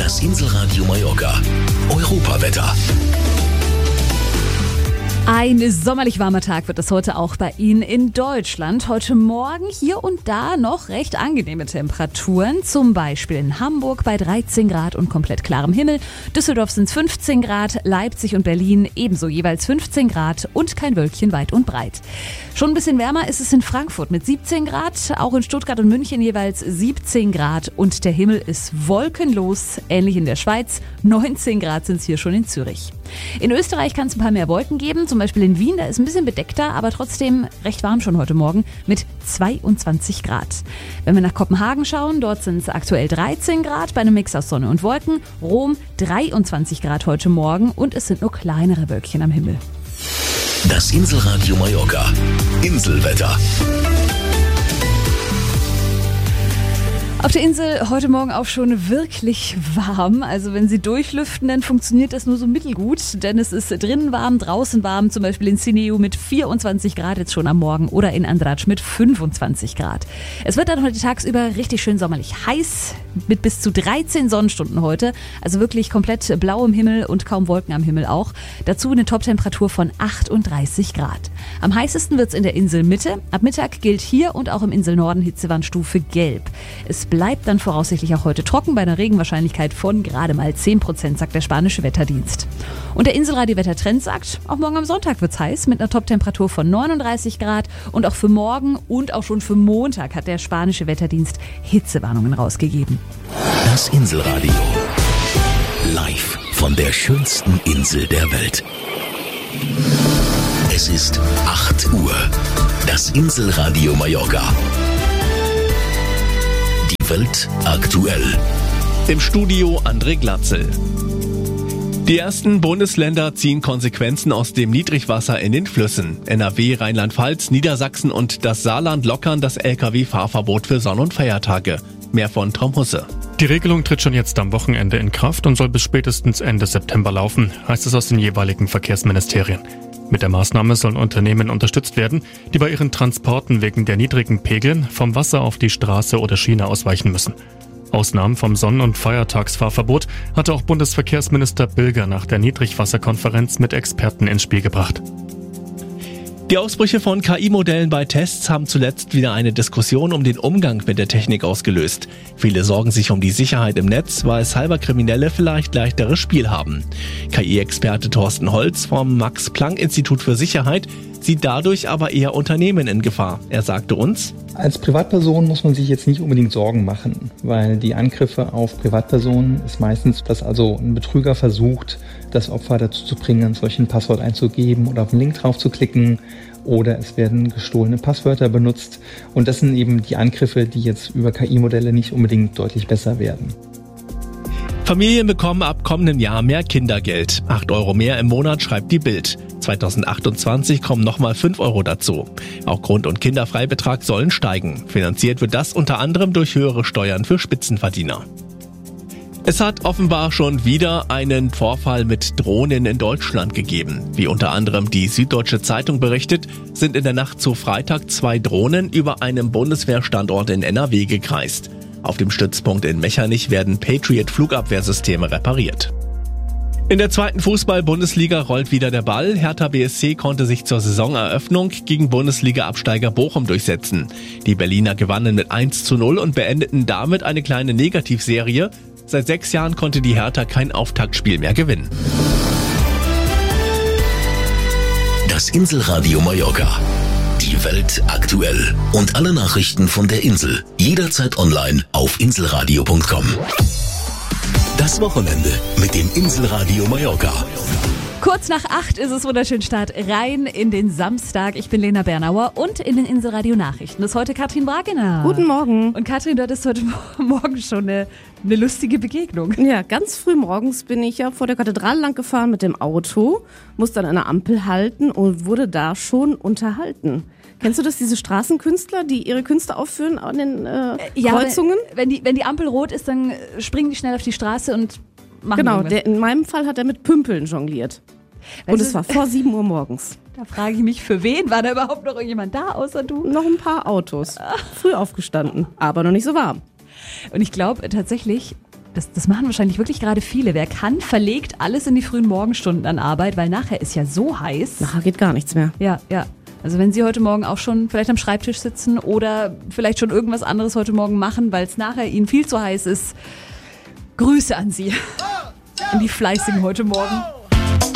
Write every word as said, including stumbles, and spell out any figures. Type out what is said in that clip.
Das Inselradio Mallorca. Europawetter. Ein sommerlich warmer Tag wird es heute auch bei Ihnen in Deutschland. Heute Morgen hier und da noch recht angenehme Temperaturen. Zum Beispiel in Hamburg bei dreizehn Grad und komplett klarem Himmel. Düsseldorf sind es fünfzehn Grad, Leipzig und Berlin ebenso jeweils fünfzehn Grad und kein Wölkchen weit und breit. Schon ein bisschen wärmer ist es in Frankfurt mit siebzehn Grad, auch in Stuttgart und München jeweils siebzehn Grad und der Himmel ist wolkenlos, ähnlich in der Schweiz. neunzehn Grad sind es hier schon in Zürich. In Österreich kann es ein paar mehr Wolken geben, zum Beispiel in Wien, da ist ein bisschen bedeckter, aber trotzdem recht warm schon heute Morgen mit zweiundzwanzig Grad. Wenn wir nach Kopenhagen schauen, dort sind es aktuell dreizehn Grad bei einem Mix aus Sonne und Wolken, Rom dreiundzwanzig Grad heute Morgen und es sind nur kleinere Wölkchen am Himmel. Das Inselradio Mallorca. Inselwetter. Auf der Insel heute Morgen auch schon wirklich warm. Also wenn Sie durchlüften, dann funktioniert das nur so mittelgut. Denn es ist drinnen warm, draußen warm. Zum Beispiel in Sineu mit vierundzwanzig Grad jetzt schon am Morgen oder in Andratsch mit fünfundzwanzig Grad. Es wird dann heute tagsüber richtig schön sommerlich heiß mit bis zu dreizehn Sonnenstunden heute. Also wirklich komplett blau im Himmel und kaum Wolken am Himmel auch. Dazu eine Toptemperatur von achtunddreißig Grad. Am heißesten wird es in der Inselmitte. Ab Mittag gilt hier und auch im Inselnorden Hitzewarnstufe gelb. Es bleibt dann voraussichtlich auch heute trocken bei einer Regenwahrscheinlichkeit von gerade mal zehn Prozent, sagt der spanische Wetterdienst. Und der Inselradio-Wettertrend sagt, auch morgen am Sonntag wird's heiß mit einer Toptemperatur von neununddreißig Grad. Und auch für morgen und auch schon für Montag hat der spanische Wetterdienst Hitzewarnungen rausgegeben. Das Inselradio. Live von der schönsten Insel der Welt. Es ist acht Uhr. Das Inselradio Mallorca. Die Welt aktuell. Im Studio André Glatzel. Die ersten Bundesländer ziehen Konsequenzen aus dem Niedrigwasser in den Flüssen. N R W, Rheinland-Pfalz, Niedersachsen und das Saarland lockern das L K W-Fahrverbot für Sonn- und Feiertage. Mehr von Tom Husse. Die Regelung tritt schon jetzt am Wochenende in Kraft und soll bis spätestens Ende September laufen, heißt es aus den jeweiligen Verkehrsministerien. Mit der Maßnahme sollen Unternehmen unterstützt werden, die bei ihren Transporten wegen der niedrigen Pegel vom Wasser auf die Straße oder Schiene ausweichen müssen. Ausnahmen vom Sonn- und Feiertagsfahrverbot hatte auch Bundesverkehrsminister Bilger nach der Niedrigwasserkonferenz mit Experten ins Spiel gebracht. Die Ausbrüche von K I-Modellen bei Tests haben zuletzt wieder eine Diskussion um den Umgang mit der Technik ausgelöst. Viele sorgen sich um die Sicherheit im Netz, weil Cyberkriminelle vielleicht leichteres Spiel haben. K I-Experte Thorsten Holz vom Max-Planck-Institut für Sicherheit sieht dadurch aber eher Unternehmen in Gefahr. Er sagte uns: Als Privatperson muss man sich jetzt nicht unbedingt Sorgen machen, weil die Angriffe auf Privatpersonen ist meistens, dass also ein Betrüger versucht, das Opfer dazu zu bringen, ein solches Passwort einzugeben oder auf einen Link drauf zu klicken, oder es werden gestohlene Passwörter benutzt. Und das sind eben die Angriffe, die jetzt über K I-Modelle nicht unbedingt deutlich besser werden. Familien bekommen ab kommendem Jahr mehr Kindergeld. acht Euro mehr im Monat, schreibt die Bild. zweitausendachtundzwanzig kommen nochmal fünf Euro dazu. Auch Grund- und Kinderfreibetrag sollen steigen. Finanziert wird das unter anderem durch höhere Steuern für Spitzenverdiener. Es hat offenbar schon wieder einen Vorfall mit Drohnen in Deutschland gegeben. Wie unter anderem die Süddeutsche Zeitung berichtet, sind in der Nacht zu Freitag zwei Drohnen über einem Bundeswehrstandort in N R W gekreist. Auf dem Stützpunkt in Mechernich werden Patriot-Flugabwehrsysteme repariert. In der zweiten Fußball-Bundesliga rollt wieder der Ball. Hertha B S C konnte sich zur Saisoneröffnung gegen Bundesliga-Absteiger Bochum durchsetzen. Die Berliner gewannen mit eins zu null und beendeten damit eine kleine Negativserie. Seit sechs Jahren konnte die Hertha kein Auftaktspiel mehr gewinnen. Das Inselradio Mallorca. Die Welt aktuell. Und alle Nachrichten von der Insel. Jederzeit online auf inselradio punkt com. Das Wochenende mit dem Inselradio Mallorca. Kurz nach acht ist es wunderschön Start rein in den Samstag. Ich bin Lena Bernauer und in den Inselradio Nachrichten ist heute Katrin Bragener. Guten Morgen. Und Katrin, du hattest heute Morgen schon eine, eine lustige Begegnung. Ja, ganz früh morgens bin ich ja vor der Kathedrale lang gefahren mit dem Auto, musste an einer Ampel halten und wurde da schon unterhalten. Kennst du das, diese Straßenkünstler, die ihre Künste aufführen an den äh, ja, Kreuzungen? Wenn, wenn, die, wenn die Ampel rot ist, dann springen die schnell auf die Straße und machen Genau, der, in meinem Fall hat er mit Pümpeln jongliert. Weißt und du, es war vor sieben Uhr morgens. Da frage ich mich, für wen? War da überhaupt noch irgendjemand da, außer du? Noch ein paar Autos. Früh aufgestanden, aber noch nicht so warm. Und ich glaube tatsächlich, Das, das machen wahrscheinlich wirklich gerade viele. Wer kann, verlegt alles in die frühen Morgenstunden an Arbeit, weil nachher ist ja so heiß. Nachher geht gar nichts mehr. Ja, ja. Also wenn Sie heute Morgen auch schon vielleicht am Schreibtisch sitzen oder vielleicht schon irgendwas anderes heute Morgen machen, weil es nachher Ihnen viel zu heiß ist, Grüße an Sie. An die Fleißigen heute Morgen.